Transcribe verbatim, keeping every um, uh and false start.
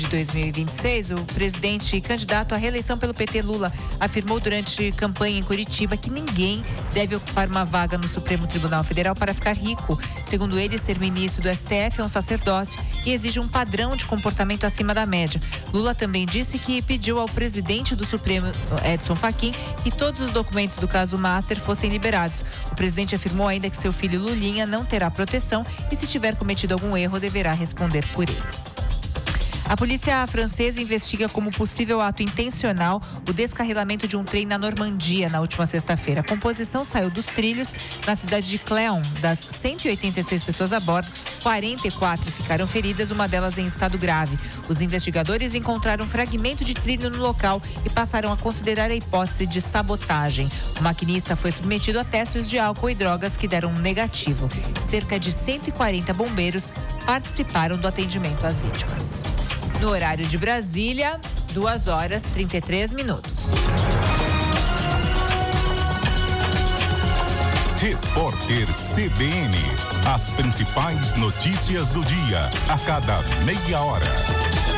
de dois mil e vinte e seis, o presidente e candidato à reeleição pelo P T, Lula, afirmou durante campanha em Curitiba que ninguém deve ocupar uma vaga no Supremo Tribunal Federal para ficar rico. Segundo ele, ser ministro do S T F é um sacerdócio e exige um padrão de comportamento acima da média. Lula também disse que pediu ao presidente do Supremo, Edson Fachin, que todos os documentos do caso Master fossem liberados. O presidente afirmou ainda que seu filho Lulinha não terá proteção e, se tiver cometido algum erro, deverá responder por ele. A polícia francesa investiga como possível ato intencional o descarrilamento de um trem na Normandia na última sexta-feira. A composição saiu dos trilhos na cidade de Cléon. Das cento e oitenta e seis pessoas a bordo, quarenta e quatro ficaram feridas, uma delas em estado grave. Os investigadores encontraram um fragmento de trilho no local e passaram a considerar a hipótese de sabotagem. O maquinista foi submetido a testes de álcool e drogas que deram negativo. Cerca de cento e quarenta bombeiros participaram do atendimento às vítimas. No horário de Brasília, duas horas e trinta e três minutos. Repórter C B N. As principais notícias do dia, a cada meia hora.